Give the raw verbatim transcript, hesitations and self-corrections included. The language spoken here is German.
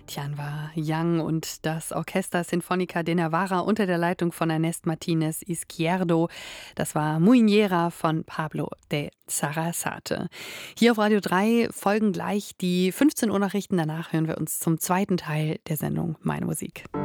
Tian war Young und das Orchester Sinfónica de Navarra unter der Leitung von Ernest Martínez Izquierdo. Das war Muñeira von Pablo de Sarasate. Hier auf Radio drei folgen gleich die fünfzehn Uhr Nachrichten. Danach hören wir uns zum zweiten Teil der Sendung Meine Musik.